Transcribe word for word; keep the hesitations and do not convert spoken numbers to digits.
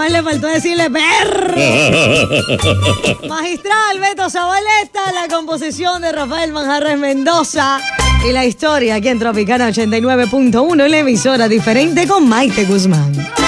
más le faltó decirle perro. Magistral, Beto Zabaleta, la composición de Rafael Manjarres Mendoza y la historia aquí en Tropicana ochenta y nueve punto uno, la emisora diferente con Maite Guzmán.